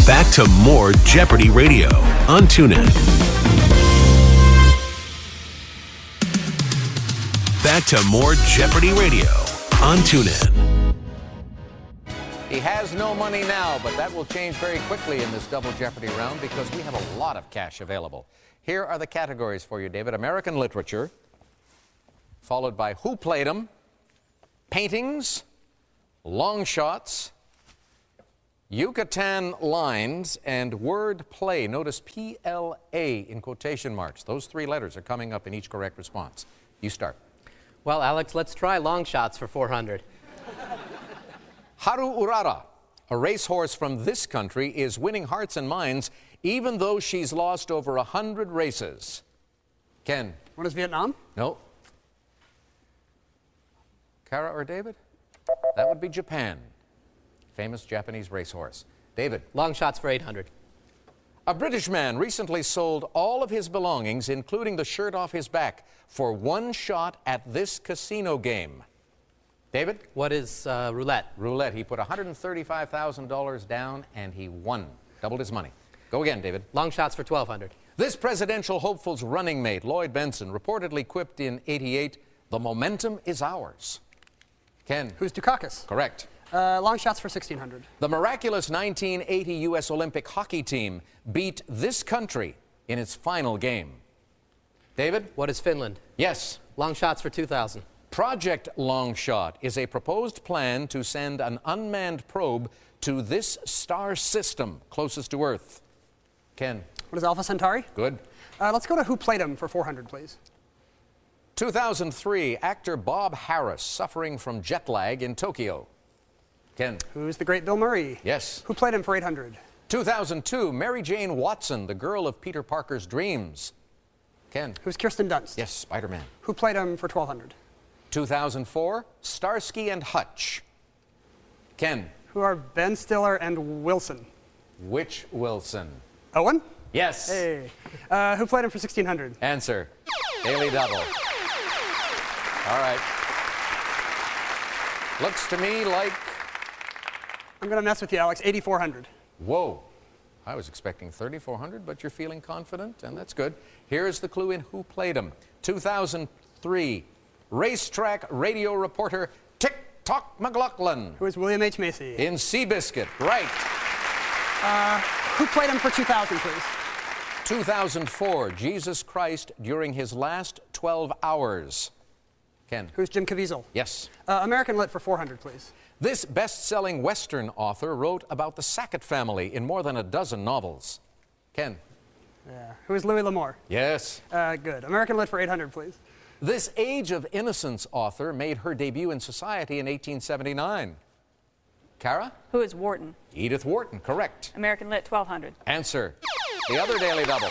Back to more Jeopardy Radio on TuneIn. Back to more Jeopardy Radio on TuneIn. He has no money now, but that will change very quickly in this Double Jeopardy round because we have a lot of cash available. Here are the categories for you, David. American literature, followed by Who Played 'Em, paintings, long shots, Yucatan lines, and word play. Notice PLA in quotation marks. Those three letters are coming up in each correct response. You start. Well, Alex, let's try long shots for 400. Haru Urara, a racehorse from this country, is winning hearts and minds even though she's lost over 100 races. Ken? What is Vietnam? No. Kara or David? That would be Japan. Famous Japanese racehorse. David? Long shots for 800. A British man recently sold all of his belongings, including the shirt off his back, for one shot at this casino game. David? What is roulette? Roulette. He put $135,000 down and he won. Doubled his money. Go again, David. Long shots for 1,200. This presidential hopeful's running mate, Lloyd Bentsen, reportedly quipped in '88, "The momentum is ours." Ken? Who's Dukakis? Correct. Long shots for 1,600. The miraculous 1980 U.S. Olympic hockey team beat this country in its final game. David? What is Finland? Yes. Long shots for 2,000. Project Longshot is a proposed plan to send an unmanned probe to this star system closest to Earth. Ken? What is Alpha Centauri? Good. Let's go to Who Played 'Em for 400, please. 2003, actor Bob Harris suffering from jet lag in Tokyo. Ken? Who's the great Bill Murray? Yes. Who played him for 800? 2002, Mary Jane Watson, the girl of Peter Parker's dreams. Ken? Who's Kirsten Dunst? Yes, Spider-Man. Who played him for 1,200? 2004, Starsky and Hutch. Ken? Who are Ben Stiller and Wilson? Which Wilson? Owen? Yes. Hey. Who played him for 1,600? Answer. Daily Double. All right. Looks to me like... I'm going to mess with you, Alex. 8,400. Whoa. I was expecting 3,400, but you're feeling confident, and that's good. Here's the clue in Who Played 'Em. 2003, racetrack radio reporter Tick-Tock McLaughlin. Who is William H. Macy? In Seabiscuit. Right. Who played him for 2,000, please? 2004, Jesus Christ during his last 12 hours. Ken? Who's Jim Caviezel? Yes. American Lit for 400, please. This best-selling Western author wrote about the Sackett family in more than a dozen novels. Ken? Yeah. Who is Louis L'Amour? Yes. Good. American Lit for 800, please. This Age of Innocence author made her debut in society in 1879. Kara? Who is Wharton? Edith Wharton, correct. American Lit, 1,200. Answer. The other Daily Double.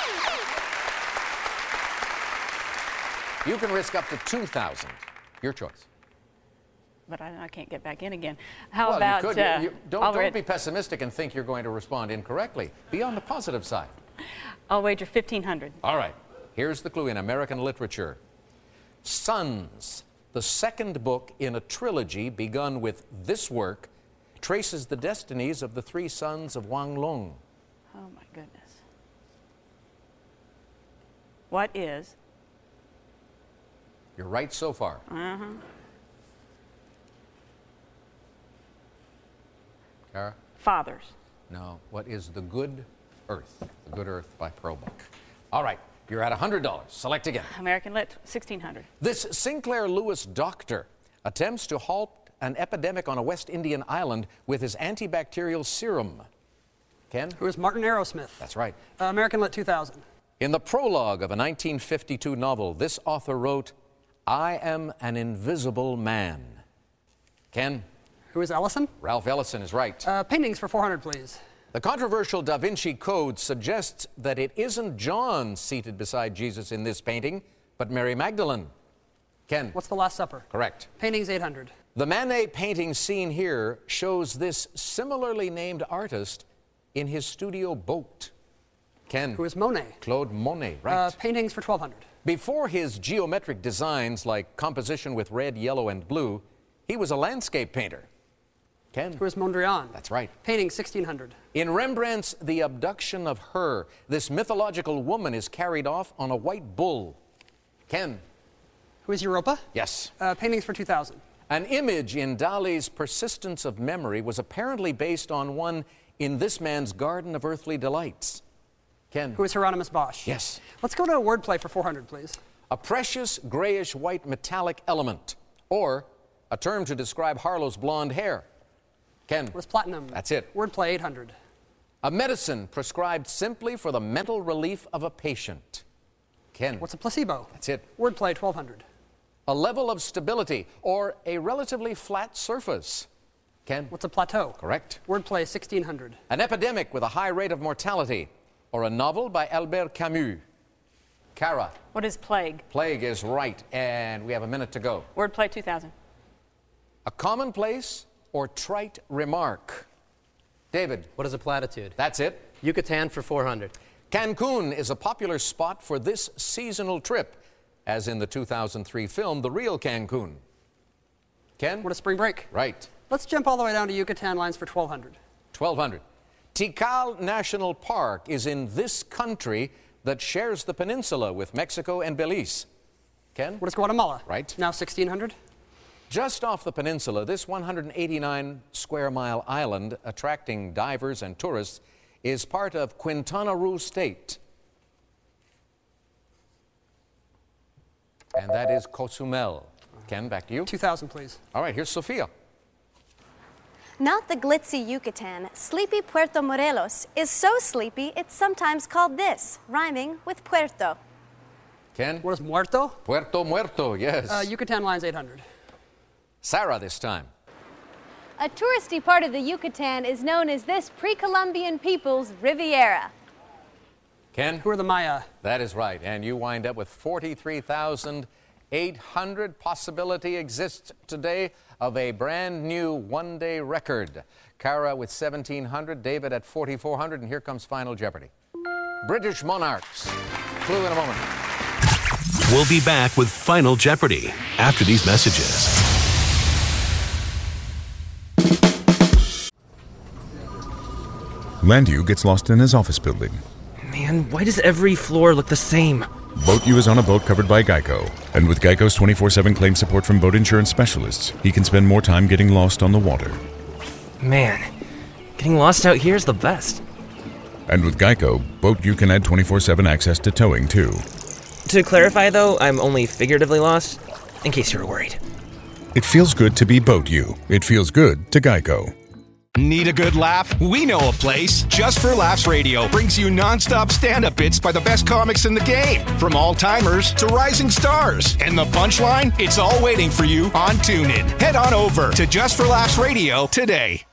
You can risk up to 2,000. Your choice. But I can't get back in again. How Well, about... you could. Don't be pessimistic and think you're going to respond incorrectly. Be on the positive side. I'll wager 1,500. All right. Here's the clue in American literature. Sons, the second book in a trilogy begun with this work, traces the destinies of the three sons of Wang Lung. Oh, my goodness. What is... You're right so far. Uh-huh. Kara? Fathers. No. What is The Good Earth? The Good Earth by Pearl Buck. All right. You're at $100. Select again. American Lit, 1,600. This Sinclair Lewis doctor attempts to halt an epidemic on a West Indian island with his antibacterial serum. Ken? Who is Martin Arrowsmith? That's right. American Lit 2000. In the prologue of a 1952 novel, this author wrote, "I am an invisible man." Ken? Who is Ellison? Ralph Ellison is right. Paintings for 400, please. The controversial Da Vinci Code suggests that it isn't John seated beside Jesus in this painting, but Mary Magdalene. Ken? What's the Last Supper? Correct. Paintings 800. The Manet painting seen here shows this similarly named artist in his studio boat. Ken? Who is Monet? Claude Monet, right. Paintings for 1,200. Before his geometric designs like composition with red, yellow, and blue, he was a landscape painter. Ken? Who is Mondrian? That's right. Painting 1600. In Rembrandt's The Abduction of Her, this mythological woman is carried off on a white bull. Ken? Who is Europa? Yes. Paintings for 2000. An image in Dali's Persistence of Memory was apparently based on one in this man's Garden of Earthly Delights. Ken? Who is Hieronymus Bosch? Yes. Let's go to a wordplay for 400, please. A precious grayish-white metallic element, or a term to describe Harlow's blonde hair. Ken? What is platinum? That's it. Wordplay 800. A medicine prescribed simply for the mental relief of a patient. Ken? What's a placebo? That's it. Wordplay 1200. A level of stability, or a relatively flat surface. Ken? What's a plateau? Correct. Wordplay 1600. An epidemic with a high rate of mortality, or a novel by Albert Camus. Kara? What is plague? Plague is right, and we have a minute to go. Wordplay 2000. A commonplace or trite remark. David? What is a platitude? That's it. Yucatan for 400. Cancun is a popular spot for this seasonal trip, as in the 2003 film, The Real Cancun. Ken? What is spring break? Right. Let's jump all the way down to Yucatan lines for 1200. 1200. Tikal National Park is in this country that shares the peninsula with Mexico and Belize. Ken? What is Guatemala? Right. Now 1600. Just off the peninsula, this 189 square mile island, attracting divers and tourists, is part of Quintana Roo State. And that is Cozumel. Ken, back to you. 2000, please. All right, here's Sophia. Not the glitzy Yucatan, sleepy Puerto Morelos is so sleepy it's sometimes called this, rhyming with Puerto. Ken? What is muerto? Puerto Muerto, yes. Yucatan lines 800. Sarah this time. A touristy part of the Yucatan is known as this pre-Columbian people's Riviera. Ken? Who are the Maya? That is right, and you wind up with 43,800. Possibility exists today of a brand new one-day record. Kara with 1,700, David at 4,400, and here comes Final Jeopardy. British monarchs. Clue in a moment. We'll be back with Final Jeopardy after these messages. Landu gets lost in his office building. Man, why does every floor look the same? Boat U is on a boat covered by Geico. And with Geico's 24/7 claim support from boat insurance specialists, he can spend more time getting lost on the water. Man, getting lost out here is the best. And with Geico, Boat U can add 24/7 access to towing, too. To clarify, though, I'm only figuratively lost, in case you were worried. It feels good to be Boat U. It feels good to Geico. Need a good laugh? We know a place. Just for Laughs Radio brings you non-stop stand-up bits by the best comics in the game, from all-timers to rising stars. And the punchline? It's all waiting for you on TuneIn. Head on over to Just for Laughs Radio today.